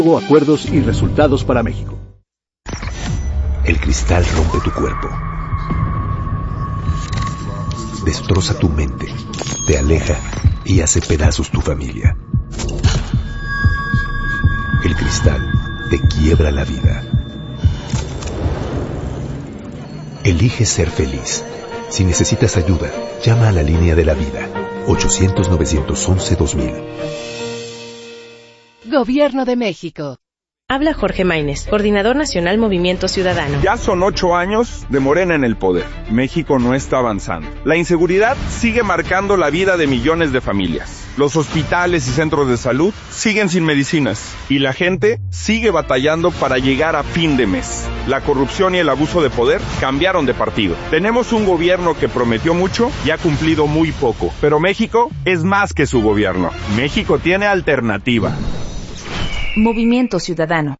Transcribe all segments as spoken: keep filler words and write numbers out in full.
Acuerdos y resultados para México. El cristal rompe tu cuerpo, destroza tu mente, te aleja y hace pedazos tu familia. El cristal te quiebra la vida. Elige ser feliz. Si necesitas ayuda, llama a la línea de la vida, ochocientos, novecientos once, dos mil. Gobierno de México. Habla Jorge Maínez, Coordinador Nacional Movimiento Ciudadano. Ya son ocho años de Morena en el poder. México no está avanzando. La inseguridad sigue marcando la vida de millones de familias. Los hospitales y centros de salud siguen sin medicinas. Y la gente sigue batallando para llegar a fin de mes. La corrupción y el abuso de poder cambiaron de partido. Tenemos un gobierno que prometió mucho y ha cumplido muy poco. Pero México es más que su gobierno. México tiene alternativa. Movimiento Ciudadano.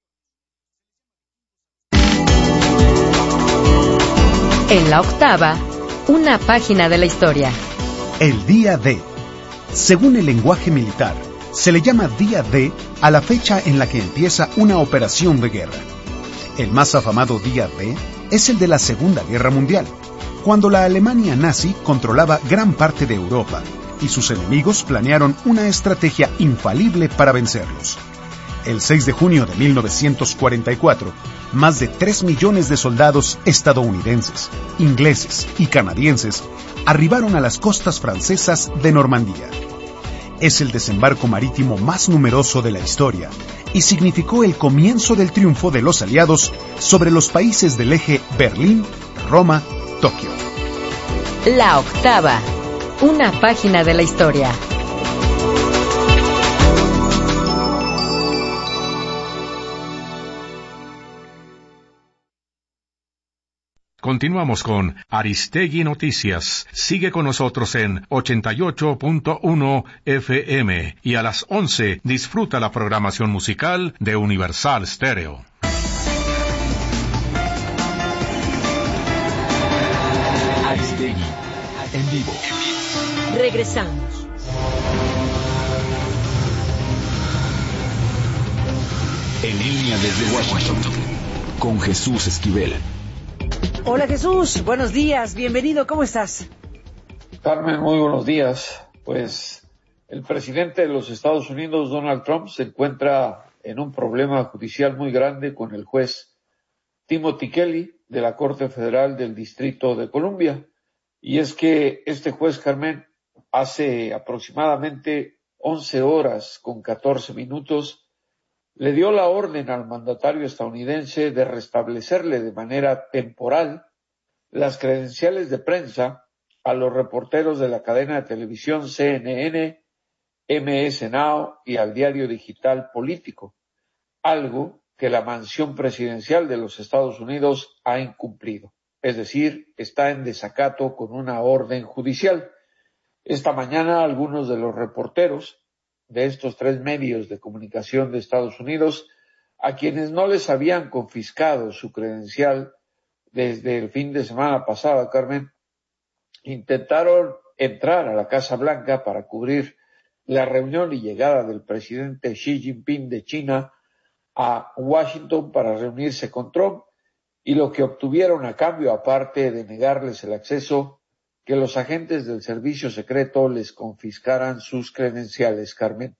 En la octava, una página de la historia. El día D. Según el lenguaje militar, se le llama día D a la fecha en la que empieza una operación de guerra. El más afamado día D es el de la Segunda Guerra Mundial, cuando la Alemania nazi controlaba gran parte de Europa y sus enemigos planearon una estrategia infalible para vencerlos. El seis de junio de mil novecientos cuarenta y cuatro, más de tres millones de soldados estadounidenses, ingleses y canadienses arribaron a las costas francesas de Normandía. Es el desembarco marítimo más numeroso de la historia y significó el comienzo del triunfo de los aliados sobre los países del eje Berlín, Roma, Tokio. La octava, una página de la historia. Continuamos con Aristegui Noticias. Sigue con nosotros en ochenta y ocho punto uno F M y a las once disfruta la programación musical de Universal Stereo. Aristegui, en vivo. Regresamos. En línea desde Washington, con Jesús Esquivel. Hola Jesús, buenos días, bienvenido, ¿cómo estás? Carmen, muy buenos días. Pues el presidente de los Estados Unidos, Donald Trump, se encuentra en un problema judicial muy grande con el juez Timothy Kelly de la Corte Federal del Distrito de Columbia. Y es que este juez, Carmen, hace aproximadamente once horas con catorce minutos, le dio la orden al mandatario estadounidense de restablecerle de manera temporal las credenciales de prensa a los reporteros de la cadena de televisión C N N, M S Now y al diario digital Político, algo que la mansión presidencial de los Estados Unidos ha incumplido, es decir, está en desacato con una orden judicial. Esta mañana algunos de los reporteros de estos tres medios de comunicación de Estados Unidos, a quienes no les habían confiscado su credencial desde el fin de semana pasado, Carmen, intentaron entrar a la Casa Blanca para cubrir la reunión y llegada del presidente Xi Jinping de China a Washington para reunirse con Trump, y lo que obtuvieron a cambio, aparte de negarles el acceso, que los agentes del servicio secreto les confiscaran sus credenciales, Carmen.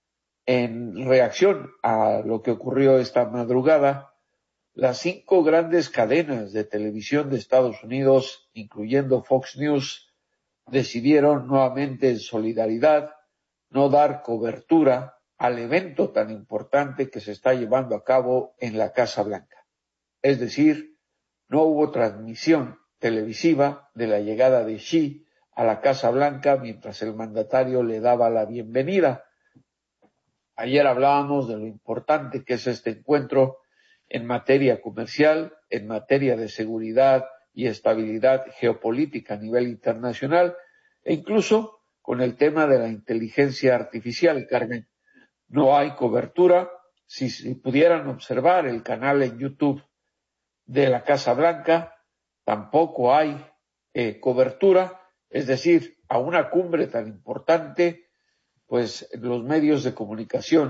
En reacción a lo que ocurrió esta madrugada, las cinco grandes cadenas de televisión de Estados Unidos, incluyendo Fox News, decidieron nuevamente en solidaridad no dar cobertura al evento tan importante que se está llevando a cabo en la Casa Blanca. Es decir, no hubo transmisión televisiva de la llegada de Xi a la Casa Blanca mientras el mandatario le daba la bienvenida. Ayer hablábamos de lo importante que es este encuentro en materia comercial, en materia de seguridad y estabilidad geopolítica a nivel internacional, e incluso con el tema de la inteligencia artificial, Carmen. No hay cobertura. Si, si pudieran observar el canal en YouTube de la Casa Blanca, tampoco hay eh, cobertura, es decir, a una cumbre tan importante, pues los medios de comunicación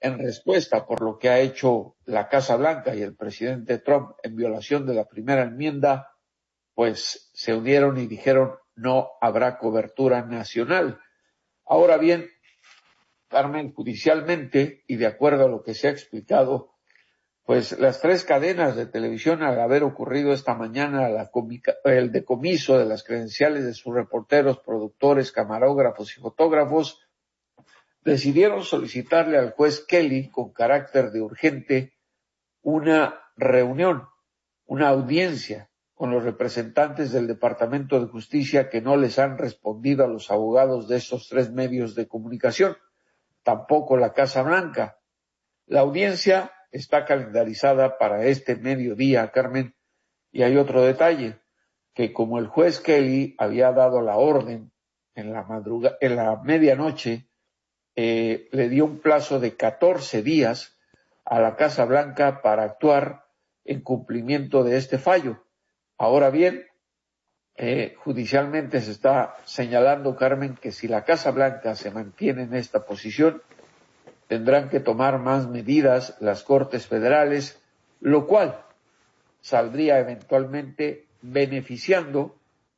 en respuesta por lo que ha hecho la Casa Blanca y el presidente Trump en violación de la primera enmienda, pues se unieron y dijeron no habrá cobertura nacional. Ahora bien, Carmen, judicialmente y de acuerdo a lo que se ha explicado, pues las tres cadenas de televisión, al haber ocurrido esta mañana la comica, el decomiso de las credenciales de sus reporteros, productores, camarógrafos y fotógrafos, decidieron solicitarle al juez Kelly, con carácter de urgente, una reunión, una audiencia con los representantes del Departamento de Justicia que no les han respondido a los abogados de estos tres medios de comunicación, tampoco la Casa Blanca. La audiencia está calendarizada para este mediodía, Carmen, y hay otro detalle, que como el juez Kelly había dado la orden en la madruga, en la medianoche, eh, le dio un plazo de catorce días a la Casa Blanca para actuar en cumplimiento de este fallo. Ahora bien, eh, judicialmente se está señalando, Carmen, que si la Casa Blanca se mantiene en esta posición, tendrán que tomar más medidas las Cortes Federales, lo cual saldría eventualmente beneficiando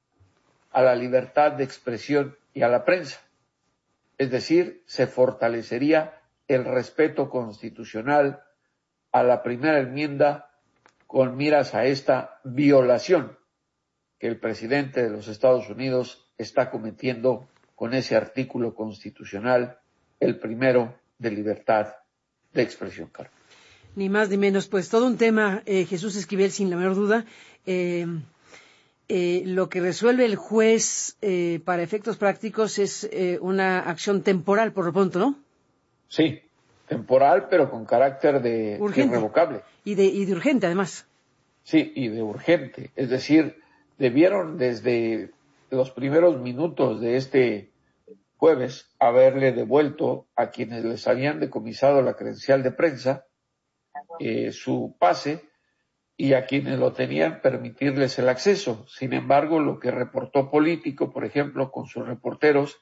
a la libertad de expresión y a la prensa. Es decir, se fortalecería el respeto constitucional a la primera enmienda con miras a esta violación que el presidente de los Estados Unidos está cometiendo con ese artículo constitucional, el primero de libertad de expresión, Carmen. Ni más ni menos, pues todo un tema, eh, Jesús Esquivel, sin la menor duda. Eh, eh, lo que resuelve el juez eh, para efectos prácticos es eh, una acción temporal, por lo pronto, ¿no? Sí, temporal, pero con carácter de urgente. Irrevocable. Y de, y de urgente, además. Sí, y de urgente. Es decir, debieron desde los primeros minutos de este jueves haberle devuelto a quienes les habían decomisado la credencial de prensa eh, su pase y a quienes lo tenían permitirles el acceso. Sin embargo, lo que reportó Político, por ejemplo, con sus reporteros,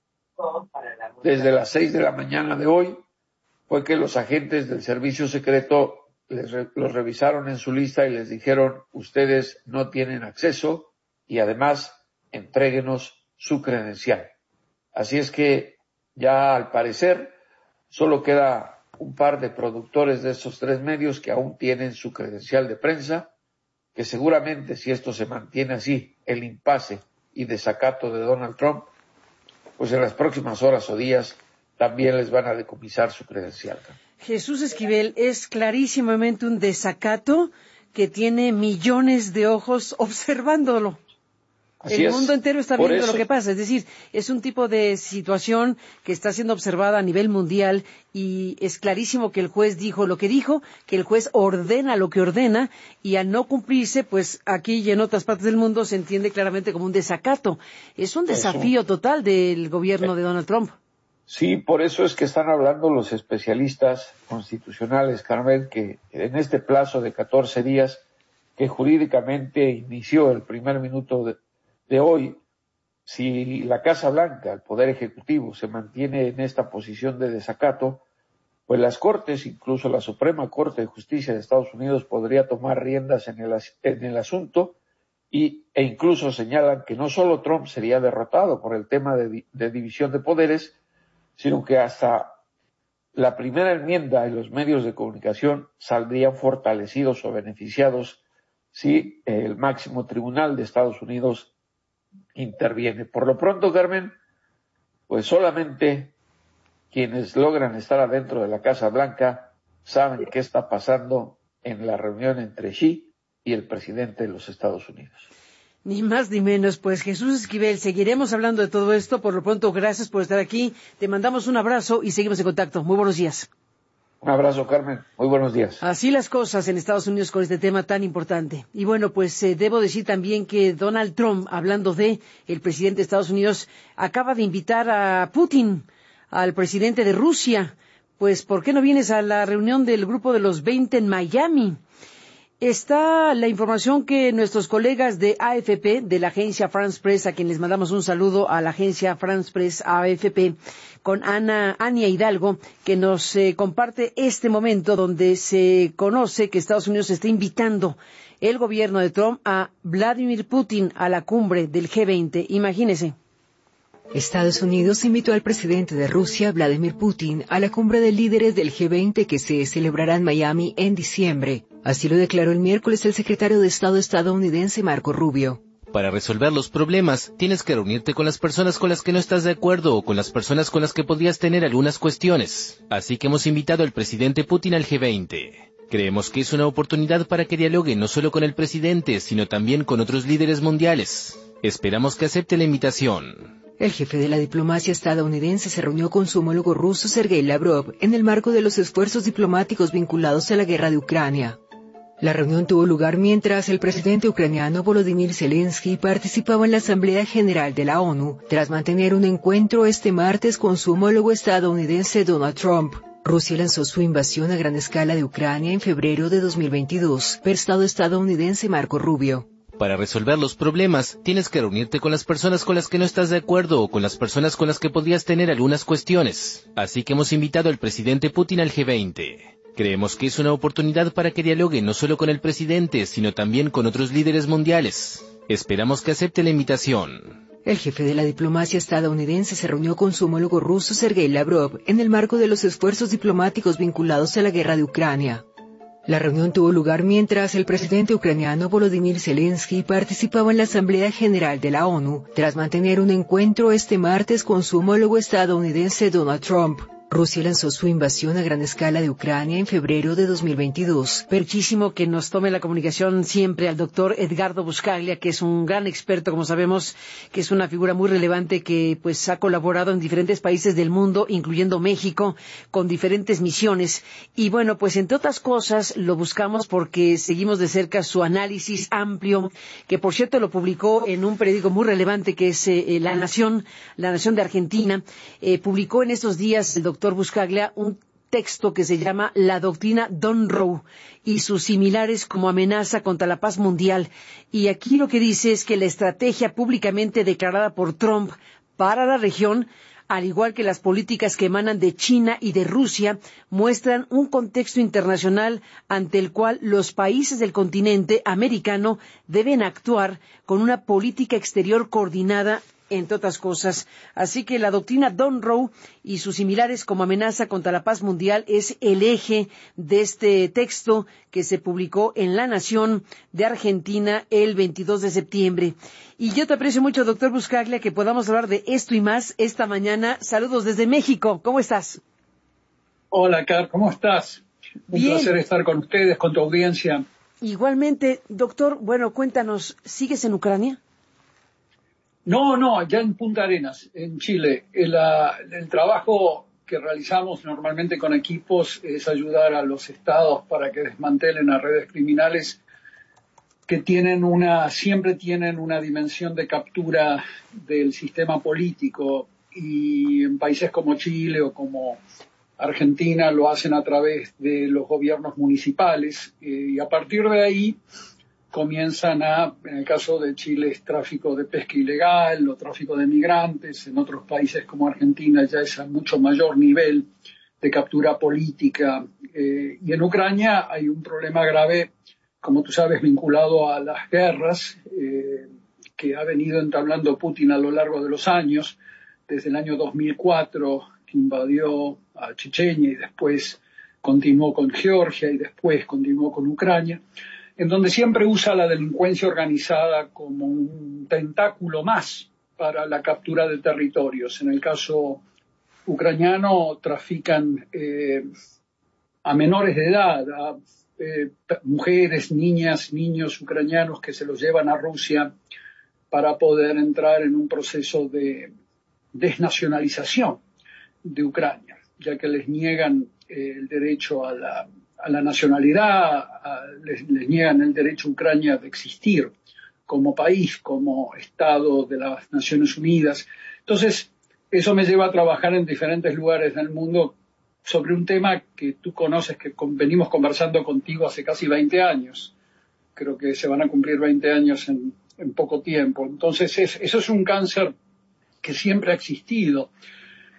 desde las seis de la mañana de hoy, fue que los agentes del servicio secreto les re- los revisaron en su lista y les dijeron, ustedes no tienen acceso y además entréguenos su credencial. Así es que ya al parecer solo queda un par de productores de estos tres medios que aún tienen su credencial de prensa, que seguramente si esto se mantiene así, el impasse y desacato de Donald Trump, pues en las próximas horas o días también les van a decomisar su credencial. Jesús Esquivel, es clarísimamente un desacato que tiene millones de ojos observándolo. Así el es. mundo entero está Por viendo eso, lo que pasa, es decir, es un tipo de situación que está siendo observada a nivel mundial y es clarísimo que el juez dijo lo que dijo, que el juez ordena lo que ordena y al no cumplirse, pues aquí y en otras partes del mundo se entiende claramente como un desacato. Es un desafío Eso. total del gobierno de Donald Trump. Sí, por eso es que están hablando los especialistas constitucionales, Carmen, que en este plazo de catorce días que jurídicamente inició el primer minuto de, de hoy, si la Casa Blanca, el Poder Ejecutivo, se mantiene en esta posición de desacato, pues las Cortes, incluso la Suprema Corte de Justicia de Estados Unidos, podría tomar riendas en el, en el asunto y, e incluso señalan que no solo Trump sería derrotado por el tema de, de división de poderes, sino que hasta la primera enmienda y los medios de comunicación saldrían fortalecidos o beneficiados si el máximo tribunal de Estados Unidos interviene. Por lo pronto, Carmen, pues solamente quienes logran estar adentro de la Casa Blanca saben qué está pasando en la reunión entre Xi y el presidente de los Estados Unidos. Ni más ni menos, pues Jesús Esquivel, seguiremos hablando de todo esto. Por lo pronto, gracias por estar aquí. Te mandamos un abrazo y seguimos en contacto. Muy buenos días. Un abrazo, Carmen. Muy buenos días. Así las cosas en Estados Unidos con este tema tan importante. Y bueno, pues eh, debo decir también que Donald Trump, hablando de el presidente de Estados Unidos, acaba de invitar a Putin, al presidente de Rusia. Pues, ¿por qué no vienes a la reunión del grupo de los veinte en Miami? Está la información que nuestros colegas de A F P, de la agencia France Press, a quien les mandamos un saludo a la agencia France Press A F P, con Ana Ania Hidalgo, que nos eh, comparte este momento donde se conoce que Estados Unidos está invitando el gobierno de Trump a Vladimir Putin a la cumbre del G veinte. Imagínese. Estados Unidos invitó al presidente de Rusia, Vladimir Putin, a la cumbre de líderes del G veinte que se celebrará en Miami en diciembre. Así lo declaró el miércoles el secretario de Estado estadounidense Marco Rubio. Para resolver los problemas, tienes que reunirte con las personas con las que no estás de acuerdo o con las personas con las que podrías tener algunas cuestiones. Así que hemos invitado al presidente Putin al G veinte. Creemos que es una oportunidad para que dialogue no solo con el presidente, sino también con otros líderes mundiales. Esperamos que acepte la invitación. El jefe de la diplomacia estadounidense se reunió con su homólogo ruso Sergei Lavrov en el marco de los esfuerzos diplomáticos vinculados a la guerra de Ucrania. La reunión tuvo lugar mientras el presidente ucraniano Volodymyr Zelensky participaba en la Asamblea General de la ONU, tras mantener un encuentro este martes con su homólogo estadounidense Donald Trump. Rusia lanzó su invasión a gran escala de Ucrania en febrero de dos mil veintidós, per Estado estadounidense Marco Rubio. Para resolver los problemas, tienes que reunirte con las personas con las que no estás de acuerdo o con las personas con las que podrías tener algunas cuestiones. Así que hemos invitado al presidente Putin al G veinte. Creemos que es una oportunidad para que dialogue no solo con el presidente, sino también con otros líderes mundiales. Esperamos que acepte la invitación. El jefe de la diplomacia estadounidense se reunió con su homólogo ruso Sergei Lavrov en el marco de los esfuerzos diplomáticos vinculados a la guerra de Ucrania. La reunión tuvo lugar mientras el presidente ucraniano Volodymyr Zelensky participaba en la Asamblea General de la ONU, tras mantener un encuentro este martes con su homólogo estadounidense Donald Trump. Rusia lanzó su invasión a gran escala de Ucrania en febrero de dos mil veintidós. Muchísimo que nos tome la comunicación siempre al doctor Edgardo Buscaglia, que es un gran experto, como sabemos, que es una figura muy relevante que pues ha colaborado en diferentes países del mundo, incluyendo México, con diferentes misiones. Y bueno, pues entre otras cosas lo buscamos porque seguimos de cerca su análisis amplio, que por cierto lo publicó en un periódico muy relevante que es eh, La Nación, La Nación de Argentina. Eh, publicó en estos días el doctor Buscaglia un texto que se llama La doctrina Donroe y sus similares como amenaza contra la paz mundial. Y aquí lo que dice es que la estrategia públicamente declarada por Trump para la región, al igual que las políticas que emanan de China y de Rusia, muestran un contexto internacional ante el cual los países del continente americano deben actuar con una política exterior coordinada, entre otras cosas. Así que la doctrina Donroe y sus similares como amenaza contra la paz mundial es el eje de este texto que se publicó en La Nación de Argentina el veintidós de septiembre. Y yo te aprecio mucho, doctor Buscaglia, que podamos hablar de esto y más esta mañana. Saludos desde México. ¿Cómo estás? Hola, Car, ¿cómo estás? Un Bien. placer estar con ustedes, con tu audiencia. Igualmente, doctor, bueno, cuéntanos, ¿sigues en Ucrania? No, no, ya en Punta Arenas, en Chile. El, uh, el trabajo que realizamos normalmente con equipos es ayudar a los estados para que desmantelen a redes criminales que tienen una, siempre tienen una dimensión de captura del sistema político, y en países como Chile o como Argentina lo hacen a través de los gobiernos municipales, eh, y a partir de ahí comienzan a, en el caso de Chile, es tráfico de pesca ilegal o tráfico de migrantes. En otros países como Argentina ya es a mucho mayor nivel de captura política. Eh, y en Ucrania hay un problema grave, como tú sabes, vinculado a las guerras eh, que ha venido entablando Putin a lo largo de los años, desde el año dos mil cuatro, que invadió a Chechenia y después continuó con Georgia y después continuó con Ucrania, en donde siempre usa la delincuencia organizada como un tentáculo más para la captura de territorios. En el caso ucraniano trafican eh, a menores de edad, a eh, mujeres, niñas, niños ucranianos que se los llevan a Rusia para poder entrar en un proceso de desnacionalización de Ucrania, ya que les niegan eh, el derecho a la a la nacionalidad, a, les, les niegan el derecho a Ucrania de existir como país, como Estado de las Naciones Unidas. Entonces, eso me lleva a trabajar en diferentes lugares del mundo sobre un tema que tú conoces, que con, venimos conversando contigo hace casi veinte años. Creo que se van a cumplir veinte años en, en poco tiempo. Entonces, es, eso es un cáncer que siempre ha existido.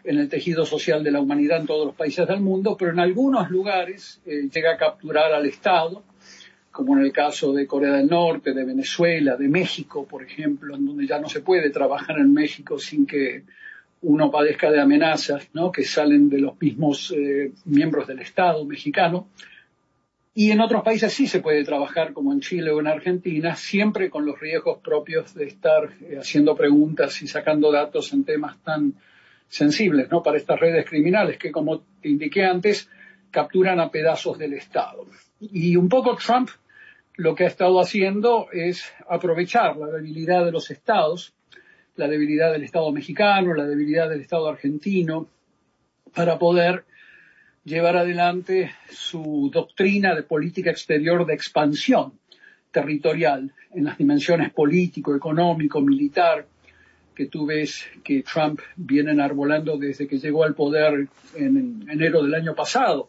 en el tejido social de la humanidad en todos los países del mundo, pero en algunos lugares eh, llega a capturar al Estado, como en el caso de Corea del Norte, de Venezuela, de México, por ejemplo, en donde ya no se puede trabajar en México sin que uno padezca de amenazas, ¿no?, que salen de los mismos eh, miembros del Estado mexicano. Y en otros países sí se puede trabajar, como en Chile o en Argentina, siempre con los riesgos propios de estar eh, haciendo preguntas y sacando datos en temas tan sensibles, ¿no?, para estas redes criminales que, como te indiqué antes, capturan a pedazos del Estado. Y un poco Trump lo que ha estado haciendo es aprovechar la debilidad de los estados, la debilidad del Estado mexicano, la debilidad del Estado argentino, para poder llevar adelante su doctrina de política exterior de expansión territorial en las dimensiones político, económico, militar, que tú ves que Trump viene enarbolando desde que llegó al poder en enero del año pasado.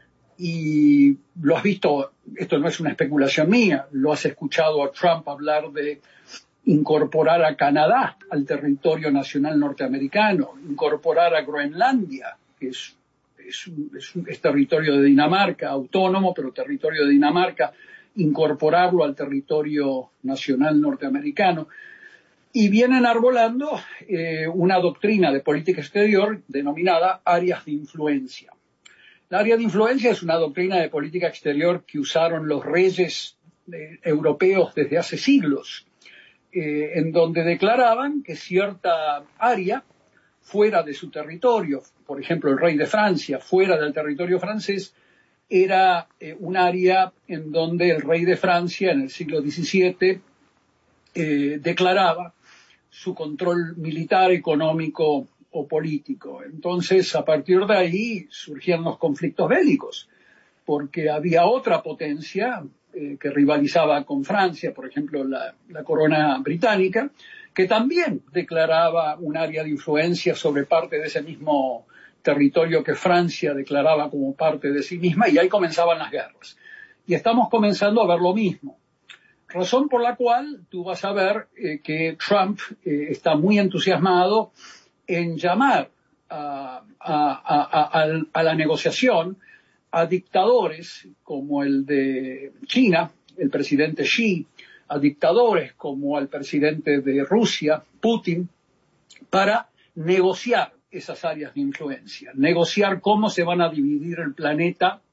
Y lo has visto, esto no es una especulación mía, lo has escuchado a Trump hablar de incorporar a Canadá al territorio nacional norteamericano, incorporar a Groenlandia, que es, es, un, es, un, es territorio de Dinamarca, autónomo, pero territorio de Dinamarca, incorporarlo al territorio nacional norteamericano. Y vienen enarbolando eh, una doctrina de política exterior denominada áreas de influencia. La área de influencia es una doctrina de política exterior que usaron los reyes eh, europeos desde hace siglos, eh, en donde declaraban que cierta área fuera de su territorio, por ejemplo el rey de Francia, fuera del territorio francés, era eh, un área en donde el rey de Francia en el siglo diecisiete eh, declaraba su control militar, económico o político. Entonces, a partir de ahí surgían los conflictos bélicos, porque había otra potencia eh, que rivalizaba con Francia, por ejemplo, la, la corona británica, que también declaraba un área de influencia sobre parte de ese mismo territorio que Francia declaraba como parte de sí misma, y ahí comenzaban las guerras. Y estamos comenzando a ver lo mismo. Razón por la cual tú vas a ver eh, que Trump eh, está muy entusiasmado en llamar a, a, a, a, a la negociación a dictadores como el de China, el presidente Xi, a dictadores como al presidente de Rusia, Putin, para negociar esas áreas de influencia, negociar cómo se van a dividir el planeta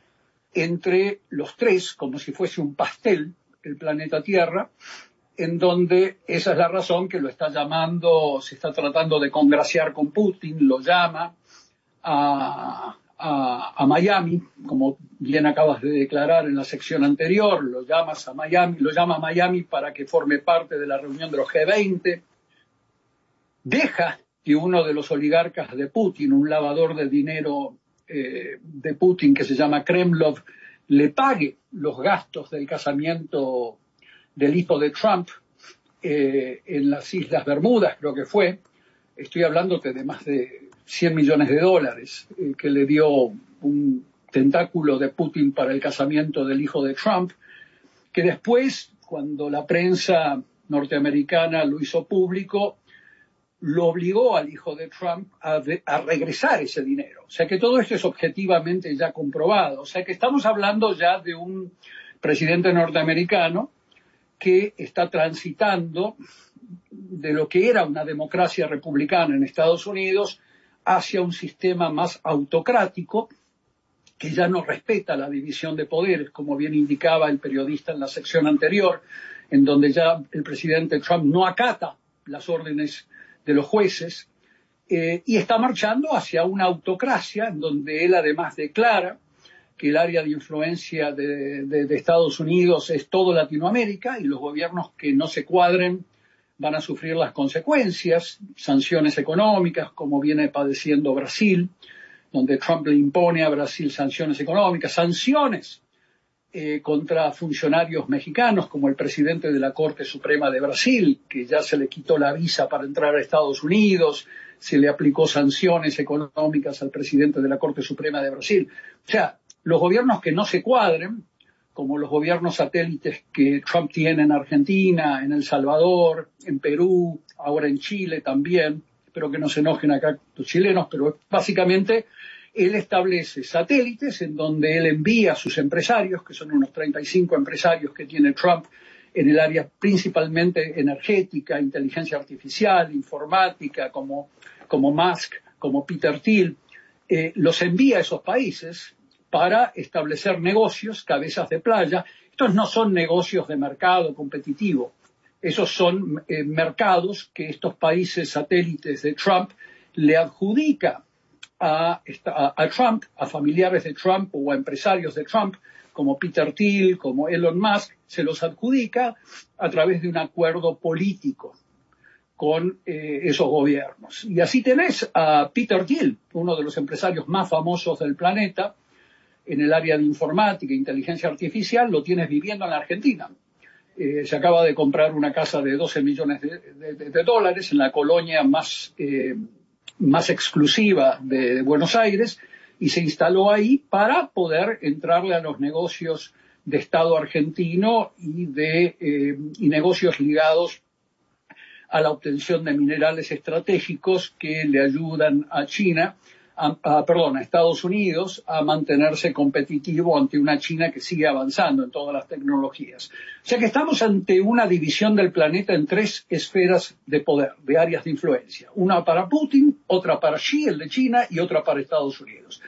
entre los tres, como si fuese un pastel, el planeta Tierra, en donde esa es la razón que lo está llamando, se está tratando de congraciar con Putin, lo llama a, a, a Miami, como bien acabas de declarar en la sección anterior, lo llamas a Miami, lo llama a Miami para que forme parte de la reunión de los G veinte, deja que uno de los oligarcas de Putin, un lavador de dinero eh, de Putin que se llama Kremlov, le pague los gastos del casamiento del hijo de Trump eh, en las Islas Bermudas, creo que fue. Estoy hablándote de más de cien millones de dólares eh, que le dio un tentáculo de Putin para el casamiento del hijo de Trump, que después, cuando la prensa norteamericana lo hizo público, lo obligó al hijo de Trump a, de, a regresar ese dinero. O sea que todo esto es objetivamente ya comprobado. O sea que estamos hablando ya de un presidente norteamericano que está transitando de lo que era una democracia republicana en Estados Unidos hacia un sistema más autocrático, que ya no respeta la división de poderes, como bien indicaba el periodista en la sección anterior, en donde ya el presidente Trump no acata las órdenes de los jueces, eh, y está marchando hacia una autocracia en donde él además declara que el área de influencia de, de, de Estados Unidos es todo Latinoamérica y los gobiernos que no se cuadren van a sufrir las consecuencias, sanciones económicas como viene padeciendo Brasil, donde Trump le impone a Brasil sanciones económicas, sanciones eh, contra funcionarios mexicanos como el presidente de la Corte Suprema de Brasil, que ya se le quitó la visa para entrar a Estados Unidos, se le aplicó sanciones económicas al presidente de la Corte Suprema de Brasil. O sea, los gobiernos que no se cuadren, como los gobiernos satélites que Trump tiene en Argentina, en El Salvador, en Perú, ahora en Chile también, espero que no se enojen acá los chilenos, pero básicamente él establece satélites en donde él envía a sus empresarios, que son unos treinta y cinco empresarios que tiene Trump en el área principalmente energética, inteligencia artificial, informática, como, como Musk, como Peter Thiel, eh, los envía a esos países para establecer negocios, cabezas de playa. Estos no son negocios de mercado competitivo, esos son eh, mercados que estos países satélites de Trump le adjudica a, a, a Trump, a familiares de Trump o a empresarios de Trump, como Peter Thiel, como Elon Musk, se los adjudica a través de un acuerdo político con eh, esos gobiernos. Y así tenés a Peter Thiel, uno de los empresarios más famosos del planeta, en el área de informática e inteligencia artificial, lo tienes viviendo en la Argentina. Eh, se acaba de comprar una casa de doce millones de, de, de dólares en la colonia más, eh, más exclusiva de, de Buenos Aires, y se instaló ahí para poder entrarle a los negocios de Estado argentino y de eh, y negocios ligados a la obtención de minerales estratégicos que le ayudan a China, a, a, perdón, a Estados Unidos a mantenerse competitivo ante una China que sigue avanzando en todas las tecnologías. O sea que estamos ante una división del planeta en tres esferas de poder, de áreas de influencia. Una para Putin, otra para Xi, el de China, y otra para Estados Unidos.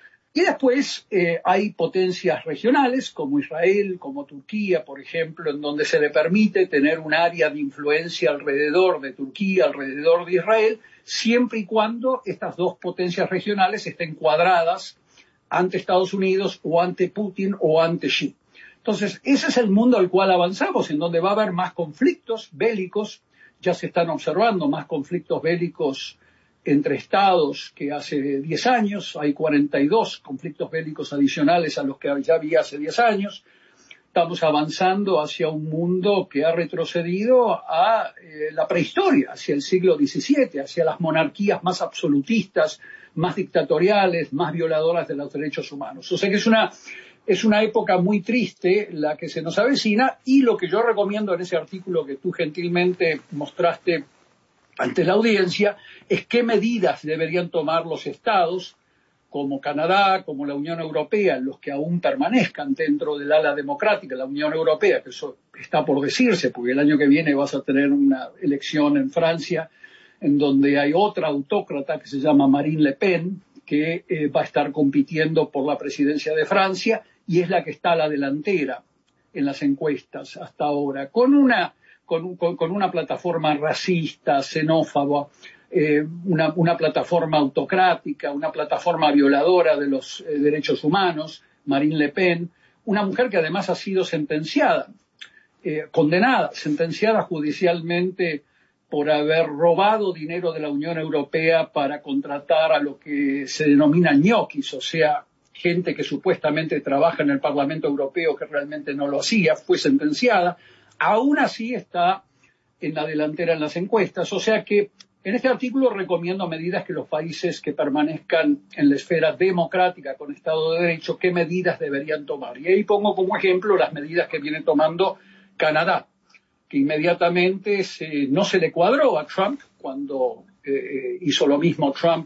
Y después eh, hay potencias regionales como Israel, como Turquía, por ejemplo, en donde se le permite tener un área de influencia alrededor de Turquía, alrededor de Israel, siempre y cuando estas dos potencias regionales estén cuadradas ante Estados Unidos o ante Putin o ante Xi. Entonces, ese es el mundo al cual avanzamos, en donde va a haber más conflictos bélicos. Ya se están observando más conflictos bélicos entre estados que hace diez años. Hay cuarenta y dos conflictos bélicos adicionales a los que ya había hace diez años. Estamos avanzando hacia un mundo que ha retrocedido a eh, la prehistoria, hacia el siglo diecisiete, hacia las monarquías más absolutistas, más dictatoriales, más violadoras de los derechos humanos. O sea que es una, es una época muy triste la que se nos avecina, y lo que yo recomiendo en ese artículo que tú gentilmente mostraste ante la audiencia es qué medidas deberían tomar los estados, como Canadá, como la Unión Europea, los que aún permanezcan dentro del ala democrática, la Unión Europea, que eso está por decirse, porque el año que viene vas a tener una elección en Francia, en donde hay otra autócrata que se llama Marine Le Pen, que eh, va a estar compitiendo por la presidencia de Francia, y es la que está a la delantera en las encuestas hasta ahora, con una Con, con, con una plataforma racista, xenófoba, eh, una, una plataforma autocrática, una plataforma violadora de los eh, derechos humanos, Marine Le Pen, una mujer que además ha sido sentenciada, eh, condenada, sentenciada judicialmente por haber robado dinero de la Unión Europea para contratar a lo que se denomina ñoquis, o sea, gente que supuestamente trabaja en el Parlamento Europeo que realmente no lo hacía, fue sentenciada. Aún así está en la delantera en las encuestas. O sea que en este artículo recomiendo medidas que los países que permanezcan en la esfera democrática con Estado de Derecho, qué medidas deberían tomar. Y ahí pongo como ejemplo las medidas que viene tomando Canadá, que inmediatamente se, no se le cuadró a Trump cuando eh, hizo lo mismo Trump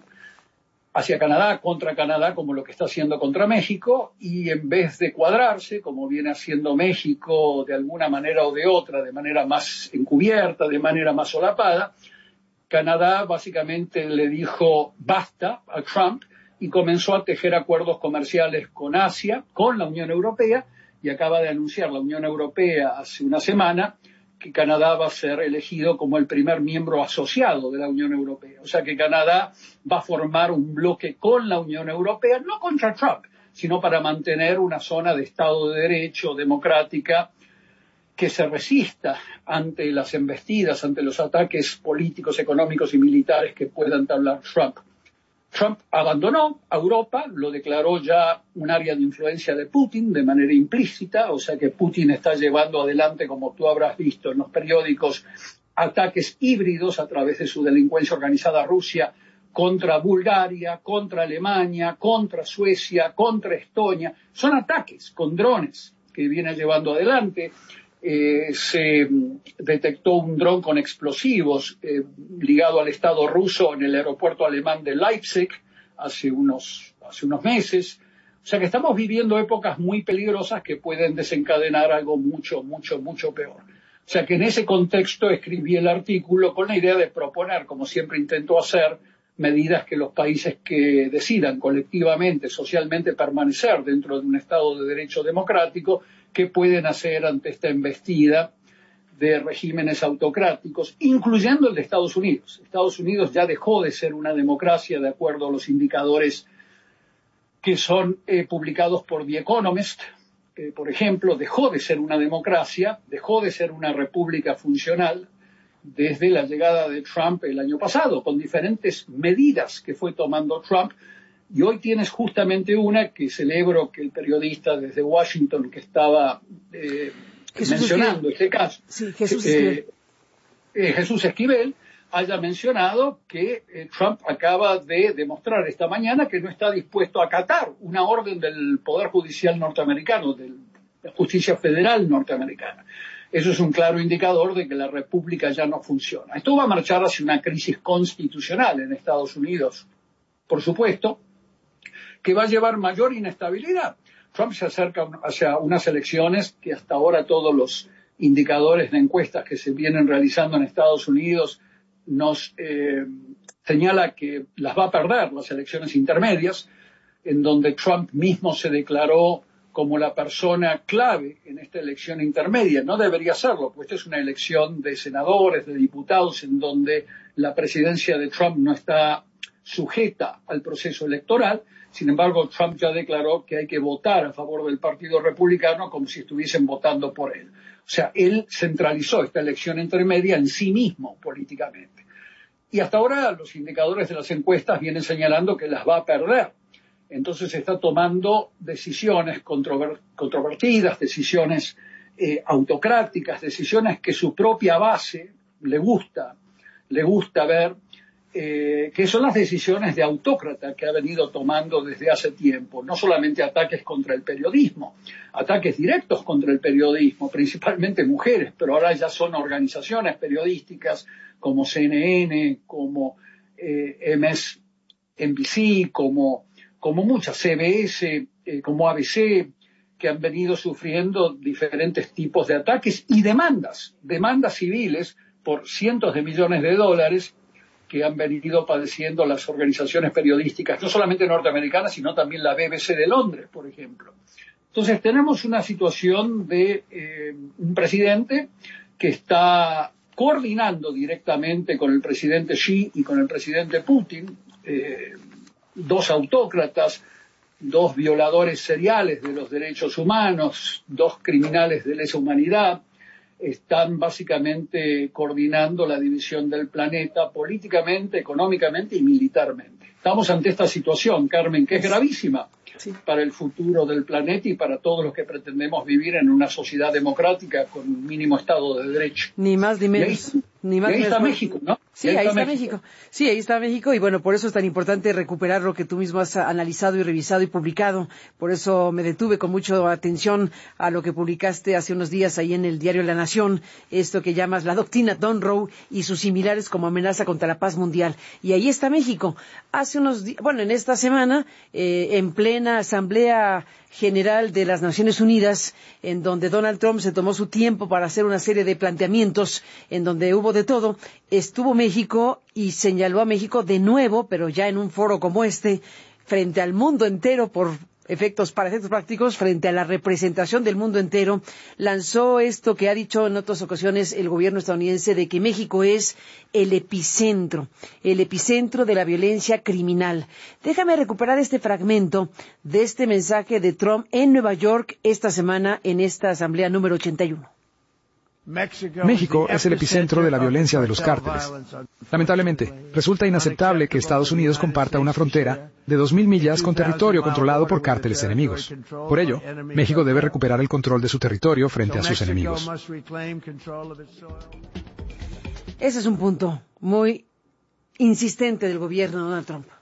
hacia Canadá, contra Canadá, como lo que está haciendo contra México, y en vez de cuadrarse, como viene haciendo México de alguna manera o de otra, de manera más encubierta, de manera más solapada, Canadá básicamente le dijo basta a Trump y comenzó a tejer acuerdos comerciales con Asia, con la Unión Europea, y acaba de anunciar la Unión Europea hace una semana que Canadá va a ser elegido como el primer miembro asociado de la Unión Europea. O sea que Canadá va a formar un bloque con la Unión Europea, no contra Trump, sino para mantener una zona de Estado de Derecho democrática que se resista ante las embestidas, ante los ataques políticos, económicos y militares que pueda entablar Trump. Trump abandonó a Europa, lo declaró ya un área de influencia de Putin de manera implícita, o sea que Putin está llevando adelante, como tú habrás visto en los periódicos, ataques híbridos a través de su delincuencia organizada Rusia contra Bulgaria, contra Alemania, contra Suecia, contra Estonia. Son ataques con drones que viene llevando adelante. eh, se detectó un dron con explosivos eh, ligado al Estado ruso en el aeropuerto alemán de Leipzig hace unos, hace unos meses. O sea que estamos viviendo épocas muy peligrosas que pueden desencadenar algo mucho, mucho, mucho peor. O sea que en ese contexto escribí el artículo con la idea de proponer, como siempre intento hacer, medidas que los países que decidan colectivamente, socialmente permanecer dentro de un Estado de Derecho democrático, que pueden hacer ante esta embestida de regímenes autocráticos, incluyendo el de Estados Unidos. Estados Unidos ya dejó de ser una democracia de acuerdo a los indicadores que son eh, publicados por The Economist. Eh, por ejemplo, dejó de ser una democracia, dejó de ser una república funcional desde la llegada de Trump el año pasado, con diferentes medidas que fue tomando Trump. Y hoy tienes justamente una que celebro que el periodista desde Washington que estaba eh, mencionando este caso, sí, Jesús, eh, Esquivel. Eh, Jesús Esquivel, haya mencionado que eh, Trump acaba de demostrar esta mañana que no está dispuesto a acatar una orden del Poder Judicial norteamericano, de la Justicia Federal norteamericana. Eso es un claro indicador de que la República ya no funciona. Esto va a marchar hacia una crisis constitucional en Estados Unidos, por supuesto, que va a llevar mayor inestabilidad. Trump se acerca hacia unas elecciones que hasta ahora todos los indicadores de encuestas que se vienen realizando en Estados Unidos nos eh, señala que las va a perder, las elecciones intermedias, en donde Trump mismo se declaró como la persona clave en esta elección intermedia. No debería serlo, pues esta es una elección de senadores, de diputados, en donde la presidencia de Trump no está sujeta al proceso electoral. Sin embargo, Trump ya declaró que hay que votar a favor del Partido Republicano como si estuviesen votando por él. O sea, él centralizó esta elección intermedia en sí mismo políticamente. Y hasta ahora los indicadores de las encuestas vienen señalando que las va a perder. Entonces está tomando decisiones controver- controvertidas, decisiones eh, autocráticas, decisiones que su propia base le gusta, le gusta ver, eh, que son las decisiones de autócrata que ha venido tomando desde hace tiempo. No solamente ataques contra el periodismo, ataques directos contra el periodismo, principalmente mujeres, pero ahora ya son organizaciones periodísticas como C N N, como eh, M S N B C, como como muchas, C B S, eh, como A B C, que han venido sufriendo diferentes tipos de ataques y demandas, demandas civiles por cientos de millones de dólares que han venido padeciendo las organizaciones periodísticas, no solamente norteamericanas, sino también la B B C de Londres, por ejemplo. Entonces tenemos una situación de eh, un presidente que está coordinando directamente con el presidente Xi y con el presidente Putin, eh, dos autócratas, dos violadores seriales de los derechos humanos, dos criminales de lesa humanidad, están básicamente coordinando la división del planeta políticamente, económicamente y militarmente. Estamos ante esta situación, Carmen, que es gravísima sí. para el futuro del planeta y para todos los que pretendemos vivir en una sociedad democrática con un mínimo Estado de Derecho. Ni más ni menos. Y ahí, ni más, y ahí ni está menos. México, ¿no? Sí, ahí, ahí está, está México. México. Sí, ahí está México y bueno, por eso es tan importante recuperar lo que tú mismo has analizado y revisado y publicado. Por eso me detuve con mucha atención a lo que publicaste hace unos días ahí en el diario La Nación, esto que llamas la doctrina Monroe y sus similares como amenaza contra la paz mundial. Y ahí está México. Hace unos días, bueno, en esta semana, eh, en plena Asamblea General de las Naciones Unidas, en donde Donald Trump se tomó su tiempo para hacer una serie de planteamientos, en donde hubo de todo, estuvo México y señaló a México de nuevo, pero ya en un foro como este, frente al mundo entero por efectos, para efectos prácticos, frente a la representación del mundo entero, lanzó esto que ha dicho en otras ocasiones el gobierno estadounidense de que México es el epicentro, el epicentro de la violencia criminal. Déjame recuperar este fragmento de este mensaje de Trump en Nueva York esta semana en esta asamblea número ochenta y uno. México es el epicentro de la violencia de los cárteles. Lamentablemente, resulta inaceptable que Estados Unidos comparta una frontera de dos mil millas con territorio controlado por cárteles enemigos. Por ello, México debe recuperar el control de su territorio frente a sus enemigos. Ese es un punto muy insistente del gobierno de Donald Trump.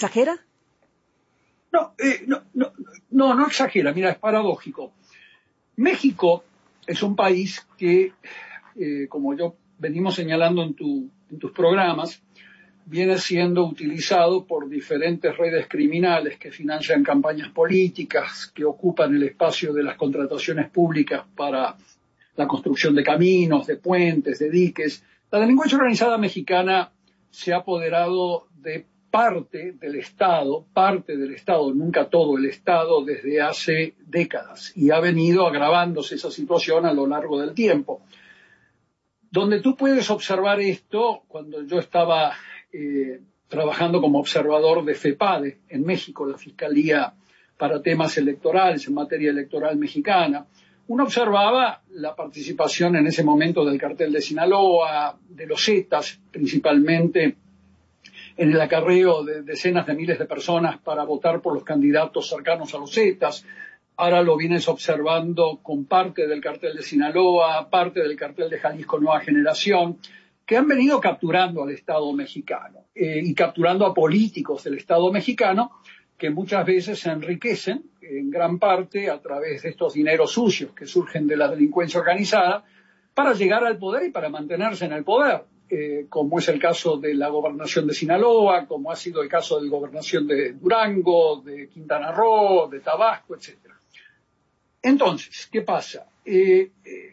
¿Exagera? No, eh, no, no, no, no exagera. Mira, es paradójico. México es un país que, eh, como yo venimos señalando en, tu, en tus programas, viene siendo utilizado por diferentes redes criminales que financian campañas políticas, que ocupan el espacio de las contrataciones públicas para la construcción de caminos, de puentes, de diques. La delincuencia organizada mexicana se ha apoderado de parte del Estado, parte del Estado, nunca todo el Estado, desde hace décadas, y ha venido agravándose esa situación a lo largo del tiempo. Donde tú puedes observar esto, cuando yo estaba eh, trabajando como observador de FEPADE en México, la Fiscalía para Temas Electorales, en materia electoral mexicana, uno observaba la participación en ese momento del cartel de Sinaloa, de los Zetas, principalmente en el acarreo de decenas de miles de personas para votar por los candidatos cercanos a los Zetas. Ahora lo vienes observando con parte del cartel de Sinaloa, parte del cartel de Jalisco Nueva Generación, que han venido capturando al Estado mexicano eh, y capturando a políticos del Estado mexicano que muchas veces se enriquecen en gran parte a través de estos dineros sucios que surgen de la delincuencia organizada para llegar al poder y para mantenerse en el poder, eh, como es el caso de la gobernación de Sinaloa, como ha sido el caso de la gobernación de Durango, de Quintana Roo, de Tabasco, etcétera. Entonces, ¿qué pasa? Eh, eh,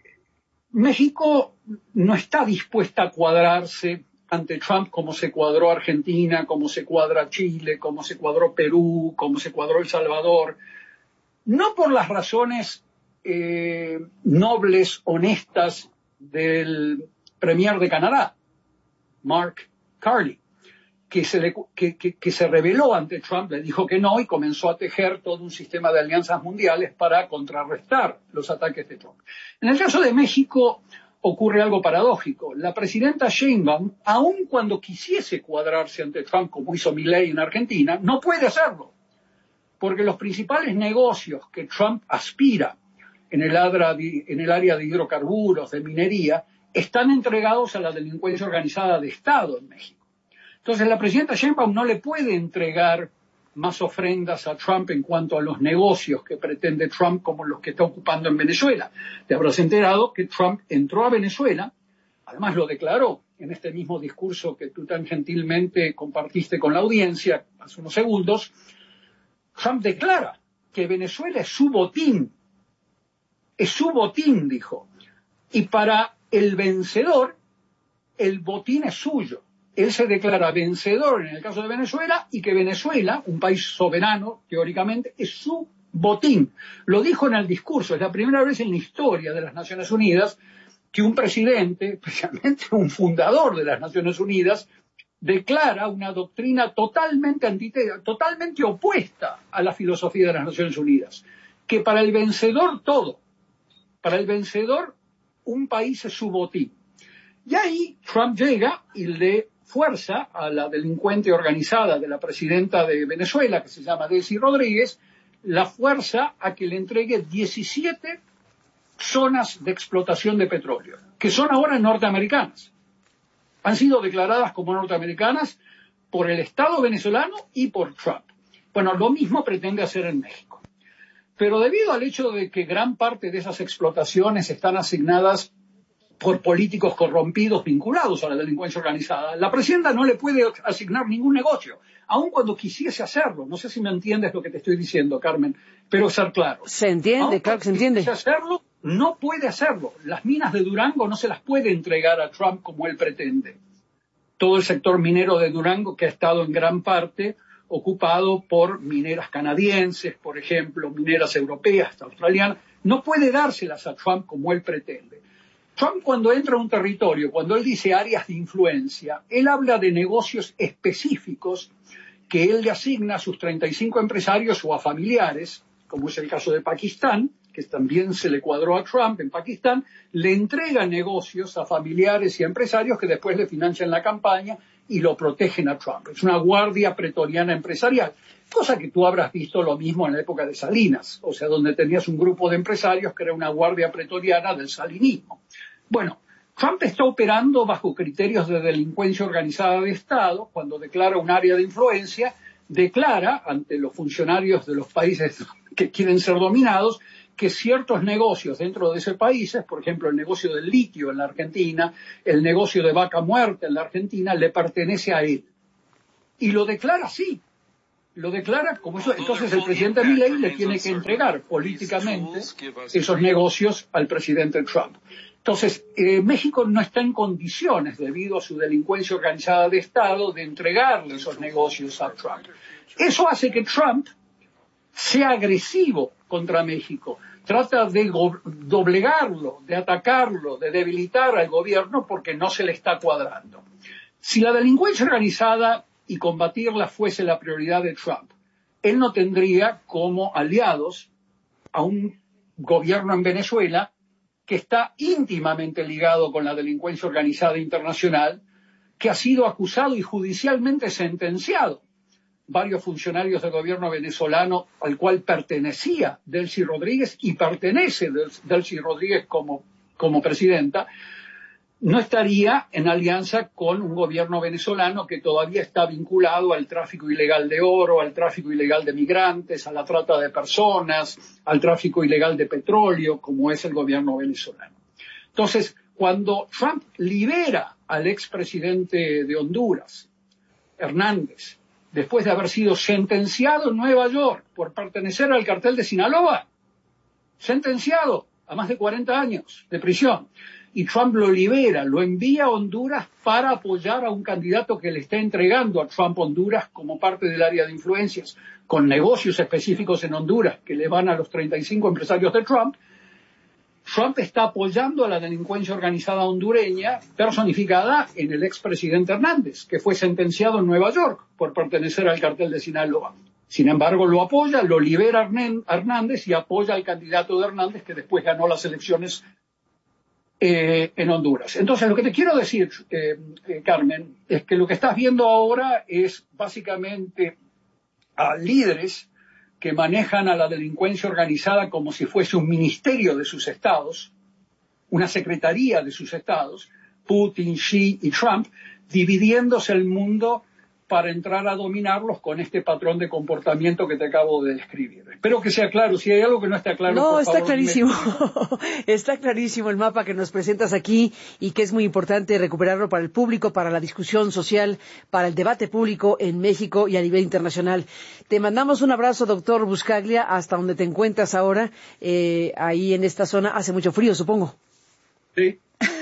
México no está dispuesta a cuadrarse ante Trump como se cuadró Argentina, como se cuadra Chile, como se cuadró Perú, como se cuadró El Salvador, no por las razones eh, nobles, honestas del premier de Canadá, Mark Carney, que se, le, que, que, que se rebeló ante Trump, le dijo que no y comenzó a tejer todo un sistema de alianzas mundiales para contrarrestar los ataques de Trump. En el caso de México ocurre algo paradójico. La presidenta Sheinbaum, aun cuando quisiese cuadrarse ante Trump, como hizo Milei en Argentina, no puede hacerlo, porque los principales negocios que Trump aspira en el, adra, en el área de hidrocarburos, de minería, están entregados a la delincuencia organizada de Estado en México. Entonces la presidenta Sheinbaum no le puede entregar más ofrendas a Trump en cuanto a los negocios que pretende Trump como los que está ocupando en Venezuela. Te habrás enterado que Trump entró a Venezuela, además lo declaró en este mismo discurso que tú tan gentilmente compartiste con la audiencia hace unos segundos. Trump declara que Venezuela es su botín, es su botín, dijo, y para el vencedor, el botín es suyo. Él se declara vencedor en el caso de Venezuela y que Venezuela, un país soberano, teóricamente, es su botín. Lo dijo en el discurso, es la primera vez en la historia de las Naciones Unidas que un presidente, especialmente un fundador de las Naciones Unidas, declara una doctrina totalmente, antite- totalmente opuesta a la filosofía de las Naciones Unidas, que para el vencedor todo, para el vencedor un país es su botín. Y ahí Trump llega y le fuerza a la delincuente organizada de la presidenta de Venezuela, que se llama Delcy Rodríguez, la fuerza a que le entregue diecisiete zonas de explotación de petróleo, que son ahora norteamericanas. Han sido declaradas como norteamericanas por el Estado venezolano y por Trump. Bueno, lo mismo pretende hacer en México. Pero debido al hecho de que gran parte de esas explotaciones están asignadas por políticos corrompidos vinculados a la delincuencia organizada, la presidenta no le puede asignar ningún negocio, aun cuando quisiese hacerlo. No sé si me entiendes lo que te estoy diciendo, Carmen, pero ser claro. Se entiende, aun claro que se entiende. Si quisiese hacerlo, no puede hacerlo. Las minas de Durango no se las puede entregar a Trump como él pretende. Todo el sector minero de Durango, que ha estado en gran parte ocupado por mineras canadienses, por ejemplo, mineras europeas, australianas, no puede dárselas a Trump como él pretende. Trump, cuando entra a un territorio, cuando él dice áreas de influencia, él habla de negocios específicos que él le asigna a sus treinta y cinco empresarios o a familiares, como es el caso de Pakistán, que también se le cuadró a Trump en Pakistán, le entrega negocios a familiares y a empresarios que después le financian la campaña y lo protegen a Trump. Es una guardia pretoriana empresarial, cosa que tú habrás visto lo mismo en la época de Salinas, o sea, donde tenías un grupo de empresarios que era una guardia pretoriana del salinismo. Bueno, Trump está operando bajo criterios de delincuencia organizada de Estado. Cuando declara un área de influencia, declara ante los funcionarios de los países que quieren ser dominados que ciertos negocios dentro de esos países, por ejemplo, el negocio del litio en la Argentina, el negocio de vaca muerta en la Argentina, le pertenece a él. Y lo declara así. Lo declara como eso. Entonces el presidente Milei le tiene que entregar políticamente esos negocios al presidente Trump. Entonces, eh, México no está en condiciones, debido a su delincuencia organizada de Estado, de entregarle esos negocios a Trump. Eso hace que Trump sea agresivo contra México. Trata de doblegarlo, de atacarlo, de debilitar al gobierno porque no se le está cuadrando. Si la delincuencia organizada y combatirla fuese la prioridad de Trump, él no tendría como aliados a un gobierno en Venezuela que está íntimamente ligado con la delincuencia organizada internacional, que ha sido acusado y judicialmente sentenciado. Varios funcionarios del gobierno venezolano al cual pertenecía Delcy Rodríguez y pertenece Delcy Rodríguez como, como presidenta, no estaría en alianza con un gobierno venezolano que todavía está vinculado al tráfico ilegal de oro, al tráfico ilegal de migrantes, a la trata de personas, al tráfico ilegal de petróleo, como es el gobierno venezolano. Entonces, cuando Trump libera al expresidente de Honduras, Hernández, después de haber sido sentenciado en Nueva York por pertenecer al cartel de Sinaloa, sentenciado a más de cuarenta años de prisión, y Trump lo libera, lo envía a Honduras para apoyar a un candidato que le está entregando a Trump Honduras como parte del área de influencias, con negocios específicos en Honduras que le van a los treinta y cinco empresarios de Trump. Trump está apoyando a la delincuencia organizada hondureña personificada en el expresidente Hernández, que fue sentenciado en Nueva York por pertenecer al cartel de Sinaloa. Sin embargo, lo apoya, lo libera Hernández y apoya al candidato de Hernández que después ganó las elecciones Eh, en Honduras. Entonces, lo que te quiero decir, eh, eh, Carmen, es que lo que estás viendo ahora es básicamente a líderes que manejan a la delincuencia organizada como si fuese un ministerio de sus estados, una secretaría de sus estados, Putin, Xi y Trump, dividiéndose el mundo para entrar a dominarlos con este patrón de comportamiento que te acabo de describir. Espero que sea claro. Si hay algo que no está claro, no, por está favor, clarísimo. dime. Está clarísimo el mapa que nos presentas aquí y que es muy importante recuperarlo para el público, para la discusión social, para el debate público en México y a nivel internacional. Te mandamos un abrazo, doctor Buscaglia, hasta donde te encuentras ahora, eh, ahí en esta zona. Hace mucho frío, supongo. Sí.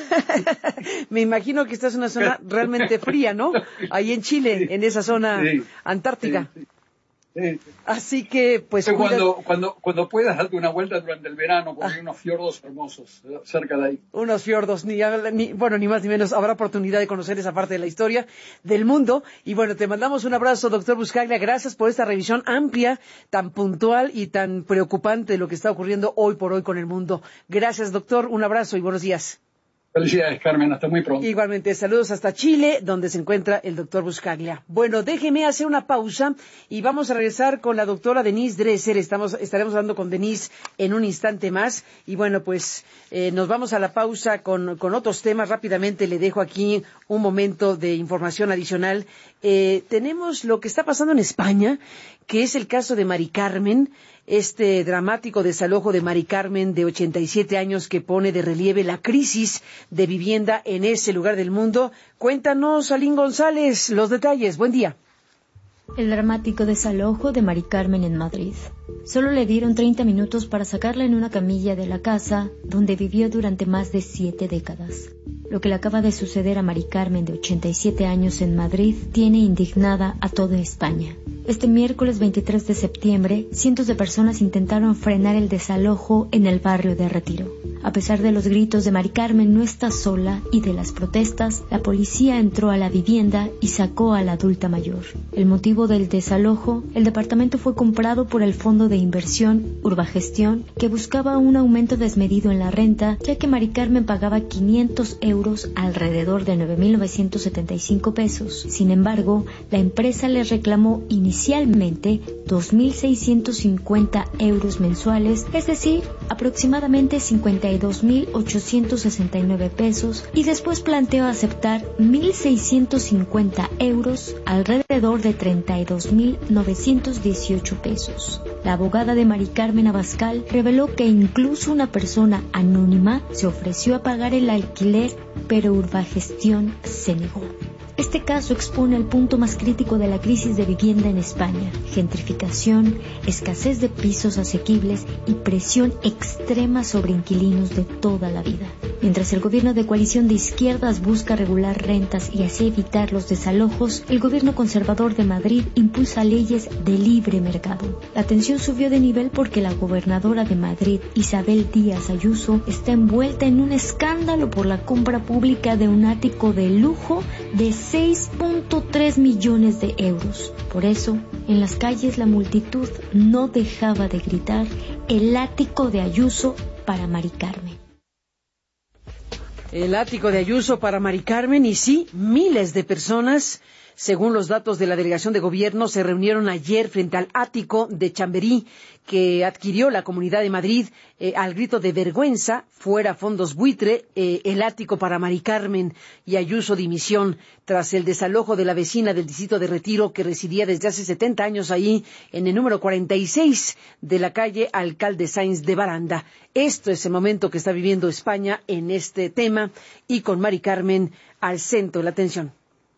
Me imagino que esta es una zona realmente fría, ¿no? Ahí en Chile, sí, en esa zona sí, antártica. Sí, sí, sí. Así que, pues... Cuando, cuando, cuando puedas, darte una vuelta durante el verano, porque ah. hay unos fiordos hermosos cerca de ahí. Unos fiordos, ni, ni, bueno, ni más ni menos, habrá oportunidad de conocer esa parte de la historia del mundo. Y bueno, te mandamos un abrazo, doctor Buscaglia. Gracias por esta revisión amplia, tan puntual y tan preocupante de lo que está ocurriendo hoy por hoy con el mundo. Gracias, doctor. Un abrazo y buenos días. Felicidades, Carmen. Hasta muy pronto. Igualmente, saludos hasta Chile, donde se encuentra el doctor Buscaglia. Bueno, déjeme hacer una pausa y vamos a regresar con la doctora Denise Dresser. Estamos, estaremos hablando con Denise en un instante más. Y bueno, pues eh, nos vamos a la pausa con, con otros temas. Rápidamente le dejo aquí un momento de información adicional. Eh, tenemos lo que está pasando en España, que es el caso de Mari Carmen, este dramático desalojo de Mari Carmen de ochenta y siete años que pone de relieve la crisis de vivienda en ese lugar del mundo. Cuéntanos, Alín González, los detalles. Buen día. El dramático desalojo de Mari Carmen en Madrid. Solo le dieron treinta minutos para sacarla en una camilla de la casa donde vivió durante más de siete décadas. Lo que le acaba de suceder a Mari Carmen de ochenta y siete años en Madrid tiene indignada a toda España. Este miércoles veintitrés de septiembre, cientos de personas intentaron frenar el desalojo en el barrio de Retiro. A pesar de los gritos de Mari Carmen no está sola y de las protestas, la policía entró a la vivienda y sacó a la adulta mayor. El motivo del desalojo, el departamento fue comprado por el fondo de inversión Urbagestión, que buscaba un aumento desmedido en la renta, ya que Mari Carmen pagaba quinientos euros, alrededor de nueve mil novecientos setenta y cinco pesos. Sin embargo, la empresa le reclamó inicialmente dos mil seiscientos cincuenta euros mensuales, es decir, aproximadamente cincuenta y dos mil ochocientos sesenta y nueve pesos, y después planteó aceptar mil seiscientos cincuenta euros, alrededor de treinta y dos mil novecientos dieciocho pesos. La abogada de Mari Carmen Abascal reveló que incluso una persona anónima se ofreció a pagar el alquiler, pero Urbagestión se negó. Este caso expone el punto más crítico de la crisis de vivienda en España: gentrificación, escasez de pisos asequibles y presión extrema sobre inquilinos de toda la vida. Mientras el gobierno de coalición de izquierdas busca regular rentas y así evitar los desalojos, el gobierno conservador de Madrid impulsa leyes de libre mercado. La tensión subió de nivel porque la gobernadora de Madrid, Isabel Díaz Ayuso, está envuelta en un escándalo por la compra pública de un ático de lujo de seis punto tres millones de euros. Por eso, en las calles la multitud no dejaba de gritar: el ático de Ayuso para Mari Carmen. El ático de Ayuso para Mari Carmen, y sí, miles de personas, según los datos de la delegación de gobierno, se reunieron ayer frente al ático de Chamberí que adquirió la Comunidad de Madrid eh, al grito de vergüenza, fuera fondos buitre, eh, el ático para Mari Carmen y Ayuso dimisión, tras el desalojo de la vecina del distrito de Retiro que residía desde hace setenta años ahí en el número cuarenta y seis de la calle Alcalde Sáenz de Baranda. Esto es el momento que está viviendo España en este tema y con Mari Carmen al centro de la atención.